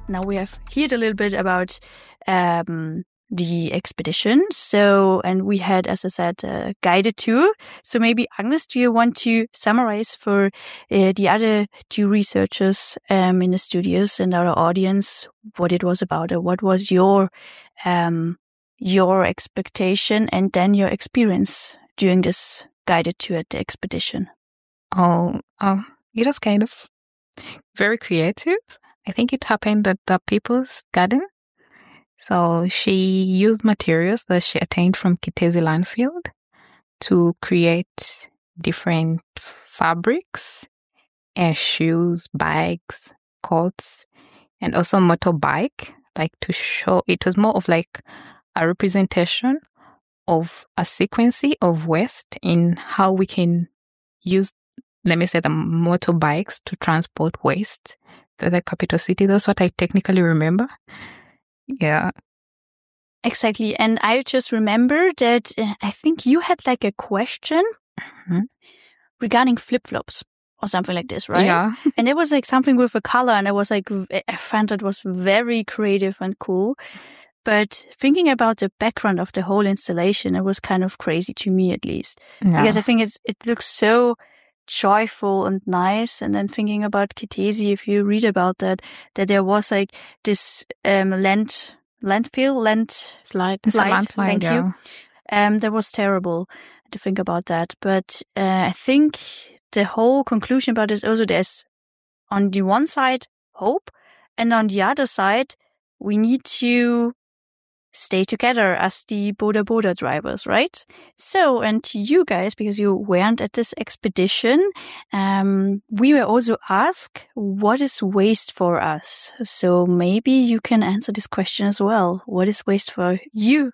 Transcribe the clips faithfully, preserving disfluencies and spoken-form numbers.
now we have heard a little bit about um, the expedition. So, and we had, as I said, a guided tour. So maybe, Agnes, do you want to summarize for uh, the other two researchers um, in the studios and our audience what it was about, or what was your um, your expectation and then your experience during this guided tour at the expedition? Oh, oh, it was kind of very creative. I think it happened at the People's Garden. So she used materials that she attained from Kitezi landfill to create different fabrics, and shoes, bags, coats, and also motorbike, like to show it was more of like a representation of a sequence of waste in how we can use, let me say, the motorbikes to transport waste to the capital city. That's what I technically remember. Yeah. Exactly. And I just remember that uh, I think you had like a question mm-hmm. regarding flip-flops or something like this, right? Yeah. And it was like something with a color, and I was like, I found that was very creative and cool. But thinking about the background of the whole installation, it was kind of crazy to me, at least. Yeah. Because I think it's, it looks so joyful and nice. And then thinking about Kitezi, if you read about that, that there was like this um, land, landfill, land slide, slide, landslide, thank yeah. you. Um, that was terrible to think about that. But uh, I think the whole conclusion about this also, there's on the one side hope, and on the other side we need to stay together as the Boda Boda drivers, right? So, and to you guys, because you weren't at this expedition, um, we were also asked, what is waste for us? So maybe you can answer this question as well. What is waste for you?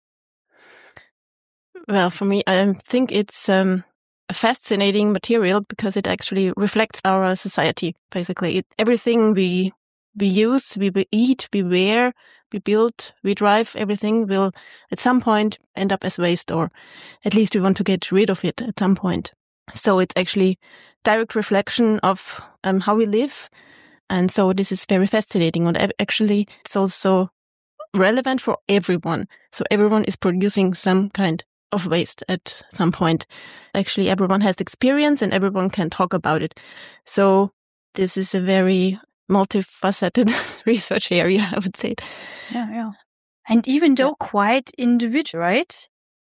Well, for me, I think it's um, a fascinating material because it actually reflects our society, basically. It, everything we we use, we, we eat, we wear, we build, we drive, everything will at some point end up as waste, or at least we want to get rid of it at some point. So it's actually direct reflection of um, how we live. And so this is very fascinating. And actually, it's also relevant for everyone. So everyone is producing some kind of waste at some point. Actually, everyone has experience and everyone can talk about it. So this is a very multifaceted research area, I would say. Yeah, yeah. And even though yeah. quite individual, right?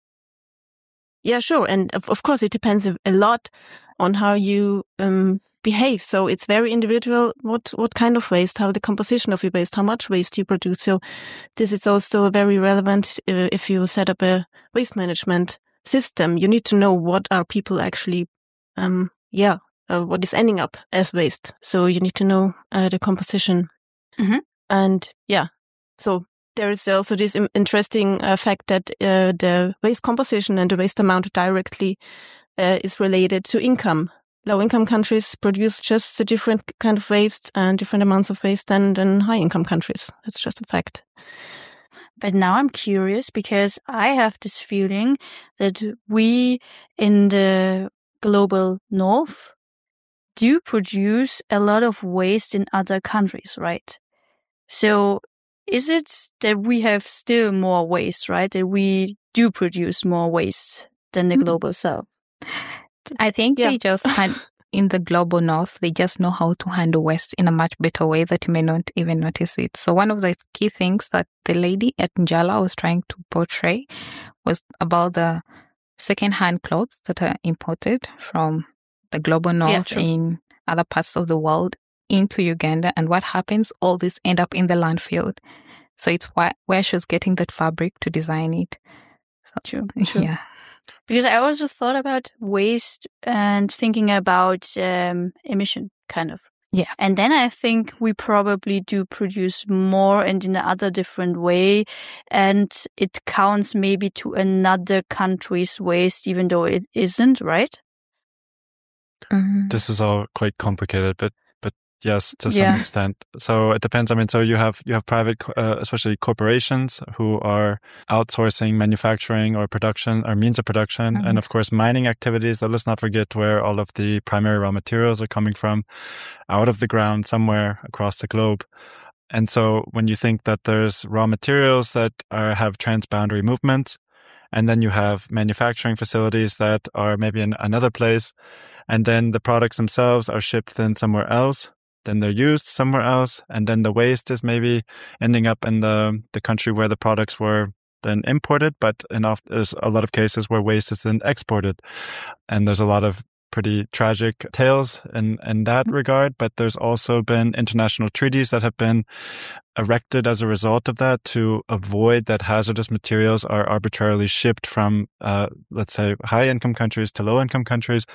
Yeah, sure. And of, of course, it depends a, a lot on how you um, behave. So it's very individual what, what kind of waste, how the composition of your waste, how much waste you produce. So this is also very relevant uh, if you set up a waste management system. You need to know what are people actually, um, yeah, Uh, what is ending up as waste. So you need to know uh, the composition. Mm-hmm. And yeah, so there is also this im- interesting uh, fact that uh, the waste composition and the waste amount directly uh, is related to income. Low-income countries produce just a different kind of waste and different amounts of waste than, than high-income countries. That's just a fact. But now I'm curious because I have this feeling that we in the global north do produce a lot of waste in other countries, right? So is it that we have still more waste, right? That we do produce more waste than the global south? I think yeah. they just had, in the global north, they just know how to handle waste in a much better way that you may not even notice it. So one of the key things that the lady at Njala was trying to portray was about the second-hand clothes that are imported from the global north yeah, in other parts of the world into Uganda, and what happens, all these end up in the landfill. So it's why, where she was getting that fabric to design it. So, true, true. Yeah. Because I also thought about waste and thinking about um, emission, kind of. Yeah. And then I think we probably do produce more and in another different way. And it counts maybe to another country's waste, even though it isn't, right? Mm-hmm. This is all quite complicated, but but yes, to some yeah. extent. So it depends. I mean, so you have you have private, uh, especially corporations, who are outsourcing manufacturing or production or means of production, mm-hmm. and of course mining activities. That let's not forget where all of the primary raw materials are coming from, out of the ground somewhere across the globe. And so when you think that there's raw materials that are, have transboundary movements, and then you have manufacturing facilities that are maybe in another place, and then the products themselves are shipped then somewhere else, then they're used somewhere else, and then the waste is maybe ending up in the, the country where the products were then imported, but in oft, there's a lot of cases where waste is then exported. And there's a lot of pretty tragic tales in, in that regard, but there's also been international treaties that have been erected as a result of that to avoid that hazardous materials are arbitrarily shipped from, uh, let's say, high-income countries to low-income countries.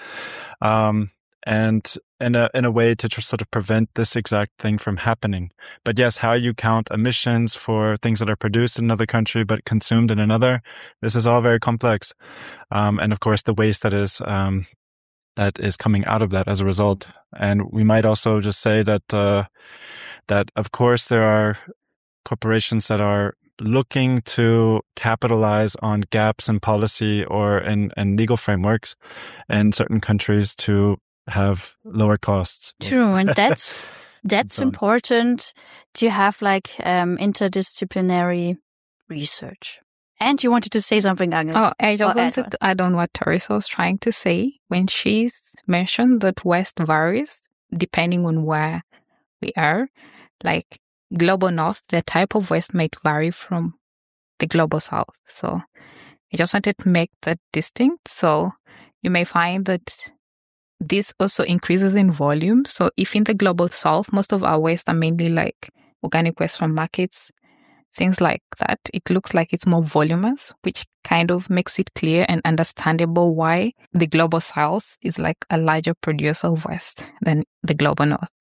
Um, and in a in a way to tr- sort of prevent this exact thing from happening. But yes, how you count emissions for things that are produced in another country but consumed in another, this is all very complex. Um, and of course, the waste that is um, that is coming out of that as a result. And we might also just say that uh, that of course there are corporations that are looking to capitalize on gaps in policy or in, in legal frameworks in certain countries to have lower costs. True, and that's that's so important to have like um, interdisciplinary research. And you wanted to say something, Agnes? Oh, I just Or add wanted on. to add on what Teresa was trying to say when she's mentioned that waste varies depending on where we are. Like global north, the type of waste might vary from the global south. So I just wanted to make that distinct. So you may find that this also increases in volume. So if in the global south, most of our waste are mainly like organic waste from markets, things like that, it looks like it's more voluminous, which kind of makes it clear and understandable why the global south is like a larger producer of waste than the global north.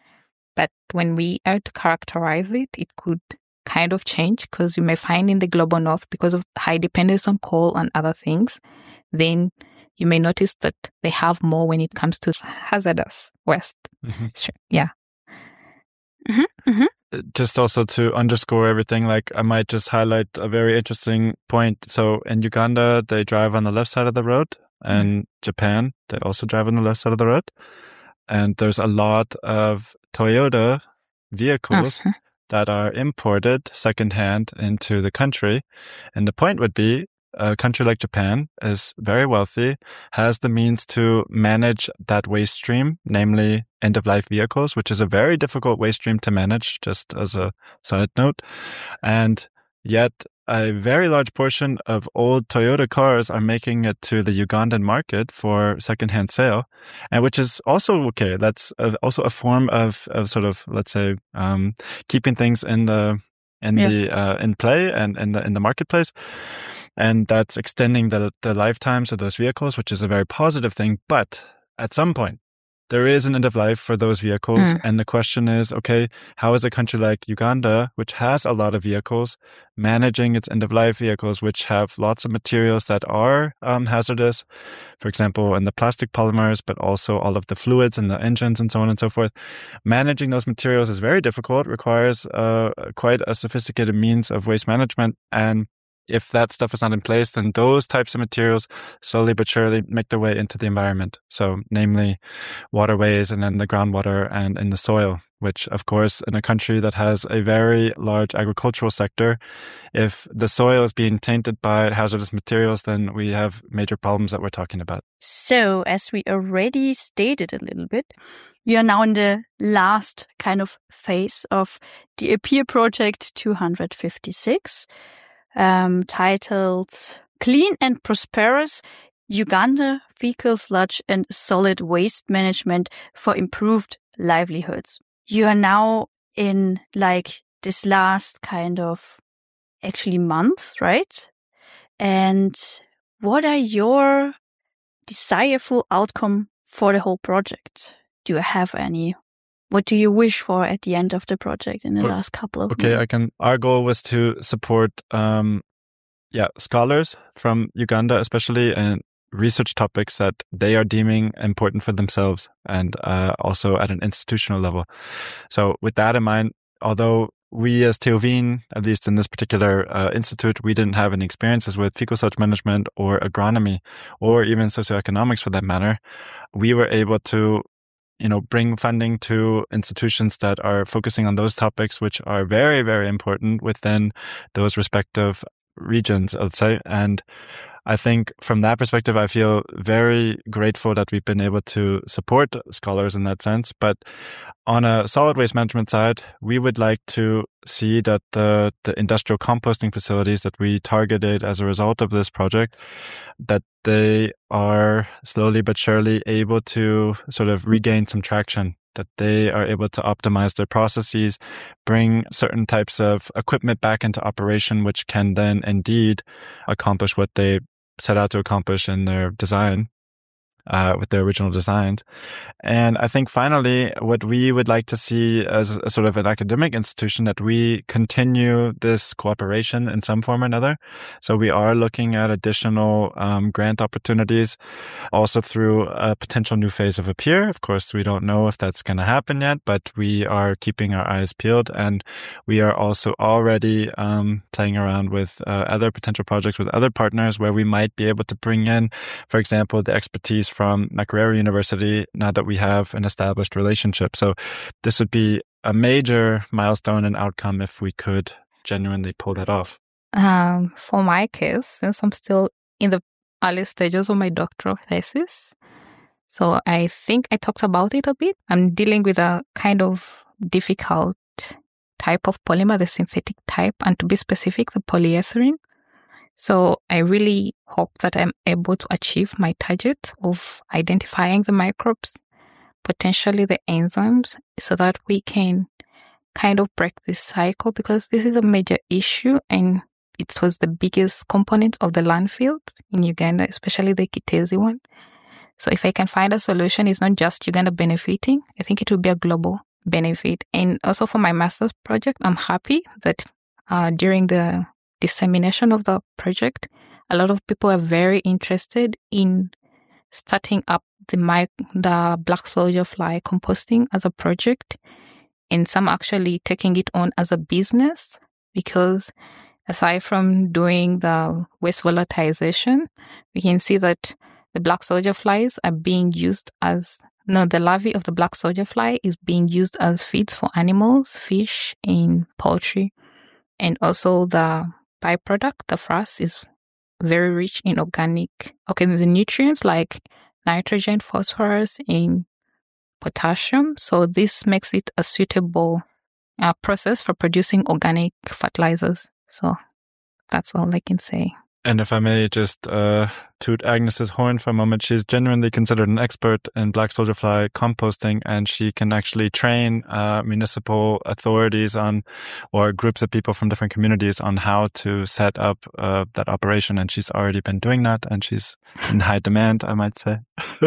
But when we are to characterize it, it could kind of change because you may find in the global north, because of high dependence on coal and other things, then you may notice that they have more when it comes to hazardous waste. Mm-hmm. Yeah. Mm-hmm, mm-hmm. Just also to underscore everything, like I might just highlight a very interesting point. So in Uganda, they drive on the left side of the road, and mm. Japan, they also drive on the left side of the road. And there's a lot of Toyota vehicles uh-huh. that are imported secondhand into the country. And the point would be, a country like Japan is very wealthy, has the means to manage that waste stream, namely end-of-life vehicles, which is a very difficult waste stream to manage, just as a side note. And yet a very large portion of old Toyota cars are making it to the Ugandan market for secondhand sale, and which is also okay. That's a, also a form of, of sort of, let's say, um, keeping things in the in yeah. the uh, in play and in the in the marketplace. And that's extending the the lifetimes of those vehicles, which is a very positive thing. But at some point, there is an end of life for those vehicles. Mm. And the question is, okay, how is a country like Uganda, which has a lot of vehicles, managing its end of life vehicles, which have lots of materials that are um, hazardous, for example, in the plastic polymers, but also all of the fluids in the engines and so on and so forth. Managing those materials is very difficult, requires uh, quite a sophisticated means of waste management. And if that stuff is not in place, then those types of materials slowly but surely make their way into the environment. So namely waterways and then the groundwater and in the soil, which of course in a country that has a very large agricultural sector, if the soil is being tainted by hazardous materials, then we have major problems that we're talking about. So as we already stated a little bit, we are now in the last kind of phase of the APPEAR project two hundred fifty-six. Um, titled Clean and Prosperous Uganda Fecal Sludge and Solid Waste Management for Improved Livelihoods. You are now in like this last kind of actually months, right? And what are your desirable outcome for the whole project? Do you have any? What do you wish for at the end of the project in the last couple of okay, months? I can. Our goal was to support, um, yeah, scholars from Uganda, especially, and research topics that they are deeming important for themselves, and uh, also at an institutional level. So, with that in mind, although we as Theoveen, at least in this particular uh, institute, we didn't have any experiences with fecal sludge management or agronomy, or even socioeconomics for that matter, we were able to you know, bring funding to institutions that are focusing on those topics, which are very, very important within those respective regions, I'd say. And I think from that perspective, I feel very grateful that we've been able to support scholars in that sense. But on a solid waste management side, we would like to see that the, the industrial composting facilities that we targeted as a result of this project, that they are slowly but surely able to sort of regain some traction, that they are able to optimize their processes, bring certain types of equipment back into operation, which can then indeed accomplish what they set out to accomplish in their design, uh, with their original designs. And I think finally, what we would like to see as a sort of an academic institution, that we continue this cooperation in some form or another. So we are looking at additional um, grant opportunities, also through a potential new phase of Appear. Of course, we don't know if that's going to happen yet, but we are keeping our eyes peeled, and we are also already um, playing around with uh, other potential projects with other partners where we might be able to bring in, for example, the expertise from Makerere University, now that we have an established relationship. So this would be a major milestone and outcome if we could genuinely pull that off. Um, for my case, since I'm still in the early stages of my doctoral thesis, so I think I talked about it a bit. I'm dealing with a kind of difficult type of polymer, the synthetic type, and to be specific, the polyethylene. So I really hope that I'm able to achieve my target of identifying the microbes, potentially the enzymes, so that we can kind of break this cycle, because this is a major issue and it was the biggest component of the landfills in Uganda, especially the Kitezi one. So if I can find a solution, it's not just Uganda benefiting, I think it will be a global benefit. And also for my master's project, I'm happy that uh, during the dissemination of the project, a lot of people are very interested in starting up the mic- the black soldier fly composting as a project, and some actually taking it on as a business, because aside from doing the waste volatilization, we can see that the black soldier flies are being used as no, the larvae of the black soldier fly is being used as feeds for animals, fish, and poultry, and also the byproduct, the frass, is very rich in organic, okay, the nutrients like nitrogen, phosphorus, and potassium. So this makes it a suitable uh, process for producing organic fertilizers. So that's all I can say. And if I may just uh, toot Agnes's horn for a moment, she's genuinely considered an expert in black soldier fly composting, and she can actually train uh, municipal authorities on, or groups of people from different communities on how to set up uh, that operation. And she's already been doing that, and she's in high demand, I might say.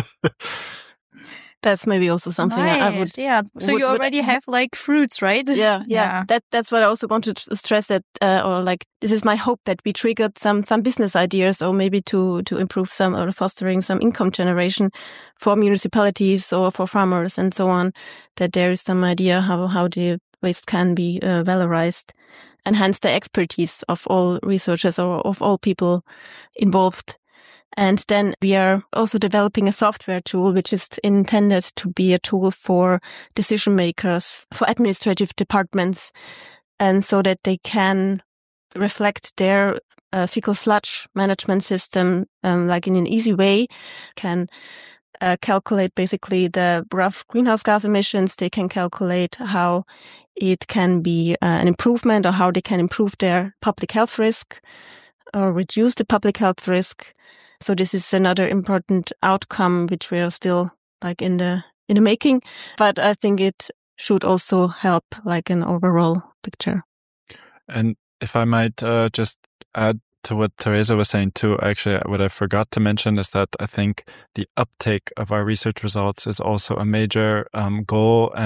That's maybe also something Right, I would. yeah. So would- you would- already have like fruits, right? Yeah, yeah. Yeah. That that's what I also wanted to stress, that, uh, or like, this is my hope, that we triggered some some business ideas, or maybe to to improve some, or fostering some income generation for municipalities or for farmers and so on. That there is some idea how how the waste can be uh, valorized, and hence the expertise of all researchers or of all people involved. And then we are also developing a software tool, which is intended to be a tool for decision makers, for administrative departments, and so that they can reflect their uh, fecal sludge management system, um, like in an easy way, can uh, calculate basically the rough greenhouse gas emissions. They can calculate how it can be uh, an improvement, or how they can improve their public health risk or reduce the public health risk. So this is another important outcome, which we are still like in the in the making, but I think it should also help like an overall picture. And if I might uh, just add to what Teresa was saying too, actually what I forgot to mention is that I think the uptake of our research results is also a major um, goal and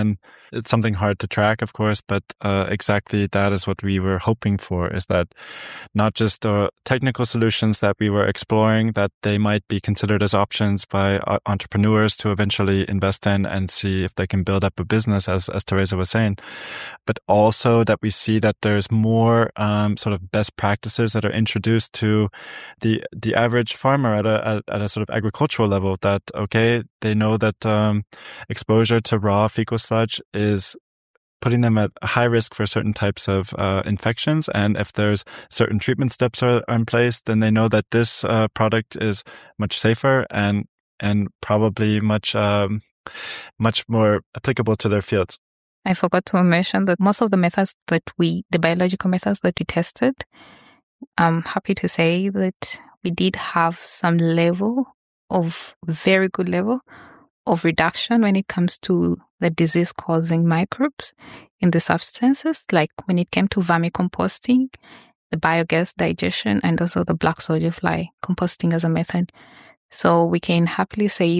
It's something hard to track, of course, but uh, exactly that is what we were hoping for, is that not just uh, technical solutions that we were exploring, that they might be considered as options by uh, entrepreneurs to eventually invest in and see if they can build up a business, as, as Teresa was saying, but also that we see that there's more um, sort of best practices that are introduced to the the average farmer at a at, at a sort of agricultural level, that, okay, they know that um, exposure to raw fecal sludge is putting them at high risk for certain types of uh, infections. And if there's certain treatment steps are, are in place, then they know that this uh, product is much safer and and probably much um, much more applicable to their fields. I forgot to mention that most of the methods that we, the biological methods that we tested, I'm happy to say that we did have some level of, very good level of reduction when it comes to the disease-causing microbes in the substances, like when it came to vermicomposting, the biogas digestion, and also the black soldier fly composting as a method. So we can happily say